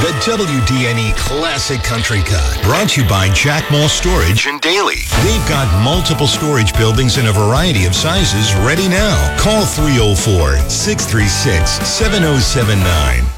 The WDNE Classic Country Cut, brought to you by Jack Mall Storage in Daly. They've got multiple storage buildings in a variety of sizes ready now. Call 304-636-7079.